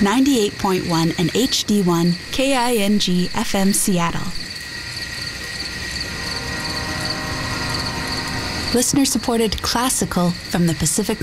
98.1 and HD1 KING FM Seattle. Listener-supported classical from the Pacific